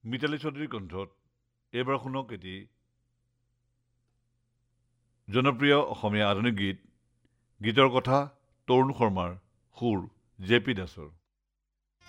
মিতালী চৌধুৰীৰ কণ্ঠত এইবাৰ শুনক এটি জনপ্ৰিয় অসমীয়া আধুনিক গীতৰ কথা তৰুণ শৰ্মাৰ সুৰ জে পি দাসৰ